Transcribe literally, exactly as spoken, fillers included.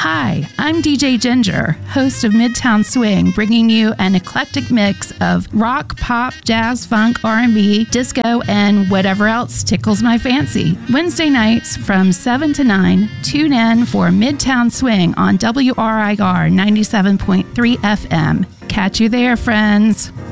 Hi, I'm D J Ginger, host of Midtown Swing, bringing you an eclectic mix of rock, pop, jazz, funk, R and B, disco, and whatever else tickles my fancy. Wednesday nights from seven to nine, tune in for Midtown Swing on W R I R ninety-seven point three F M. Catch you there, friends.